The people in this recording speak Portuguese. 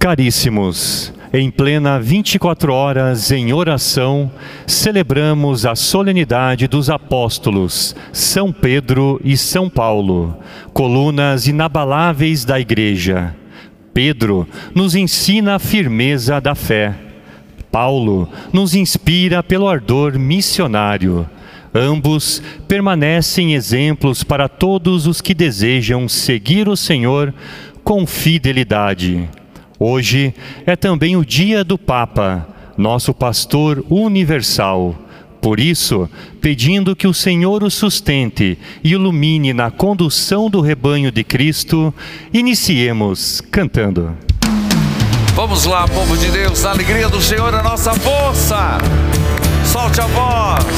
Caríssimos, em plena 24 horas em oração, celebramos a solenidade dos apóstolos São Pedro e São Paulo, colunas inabaláveis da Igreja. Pedro nos ensina a firmeza da fé. Paulo nos inspira pelo ardor missionário. Ambos permanecem exemplos para todos os que desejam seguir o Senhor com fidelidade. Hoje é também o dia do Papa, nosso pastor universal. Por isso, pedindo que o Senhor o sustente e ilumine na condução do rebanho de Cristo, iniciemos cantando. Vamos lá, povo de Deus, a alegria do Senhor é a nossa força. Solte a voz.